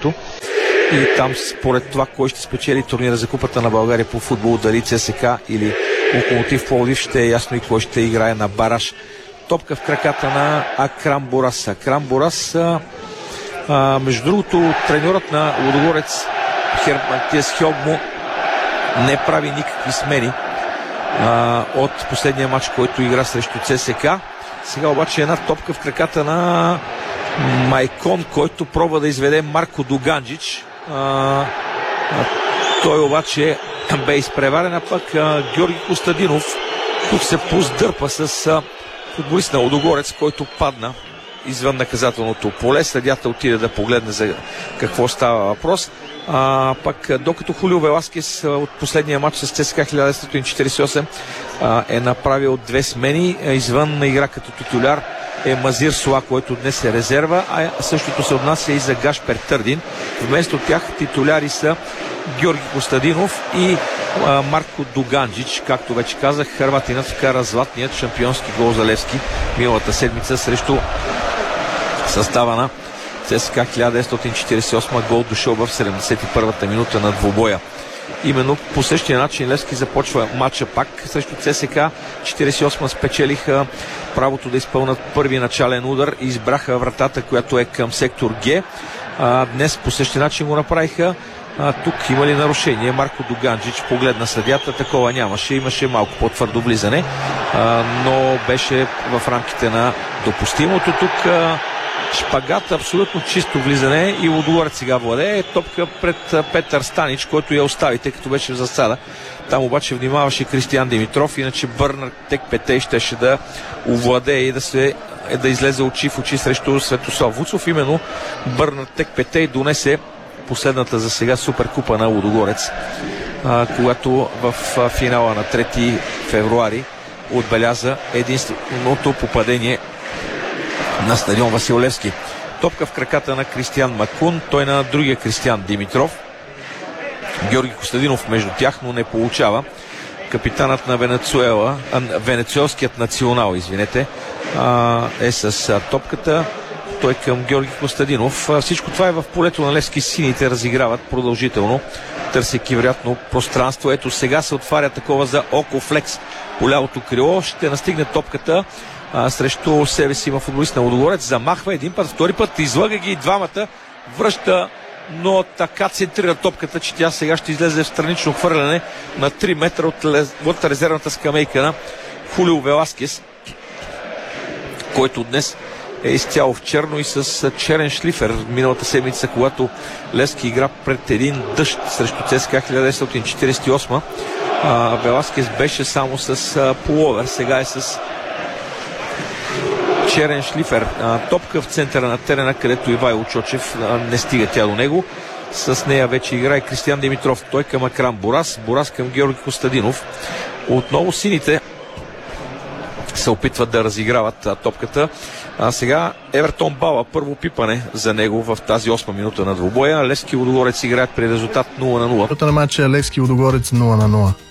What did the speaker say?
място. И там според това кой ще спечели турнира за Купата на България по футбол, дали ЦСКА или Локомотив Пловдив, ще е ясно и кой ще играе на бараж. Топка в краката на Акрам Борас. Акрам Борас, между другото, треньорът на Лудогорец Хермантиес Хьогмо не прави никакви смени от последния матч, който игра срещу ЦСКА. Сега обаче една топка в краката на Майкон, който пробва да изведе Марко Дуганджич. Той обаче бе изпреварен, а пък Георги Костадинов тук се поздърпа с футболист на Лудогорец, който падна извън наказателното поле. Съдията отиде да погледне за какво става въпрос. Пък докато Хулио Веласкес от последния матч с ЦСКА 1948 е направил 2 смени, извън на игра като титуляр е Мазир Суа, който днес е резерва, а същото се отнася и за Гашпер Търдин. Вместо тях титуляри са Георги Костадинов и Марко Дуганджич. Както вече казах, хърватинът вкара златният шампионски гол за Левски миналата седмица срещу състава на ЦСКА 1948, гол дошъл в 71-та минута на двубоя. Именно по същия начин Левски започва матча пак срещу ЦСКА 48, спечелиха правото да изпълнат първи начален удар и избраха вратата, която е към сектор Г. Днес по същия начин го направиха. Тук има ли нарушение? Марко Дуганджич погледна съдията, такова нямаше, имаше малко по-твърдо влизане, но беше в рамките на допустимото. Тук шпагат, абсолютно чисто влизане и Лудогорец сега владее. Топка пред Петър Станич, който я остави, тъй като беше в засада. Там обаче внимаваше Кристиян Димитров, иначе Бърнар Текпетей щеше да овладее и да излезе очи в очи срещу Светослав Вуцов. Именно Бърнар Текпетей донесе последната за сега Суперкупа на Лудогорец, когато в финала на 3 февруари отбеляза единственото попадение на стадион Васил Левски. Топка в краката на Кристиян Макун, той на другия Кристиян Димитров. Георги Костадинов между тях, но не получава. Капитанът на венецуелският национал, е с топката. Той към Георги Костадинов. Всичко това е в полето на Левски. Сините разиграват продължително, търсейки вероятно пространство. Ето сега се отваря такова за око флекс по лявото крило. Ще настигне топката срещу себе си има футболист на Лудогорец. Замахва един път, втори път, излага ги и двамата, връща, но така центрира топката, че тя сега ще излезе в странично хвърляне на 3 метра от резервната скамейка на Хулио Веласкес, който днес е изцяло в черно и с черен шлифер. Миналата седмица, когато Левски игра пред един дъжд срещу ЦСКА 1948, Веласкес беше само с пуловер, сега е с черен шлифер. Топка в центъра на терена, където Ивайло Чочев не стига тя до него. С нея вече играе Кристиян Димитров. Той към Акрам Борас. Борас към Георги Костадинов. Отново сините се опитват да разиграват топката. Сега Евертон Бала, първо пипане за него в тази 8 минута на двубоя. Левски Лудогорец играят при резултат 0-0. На матча Левски Лудогорец 0-0.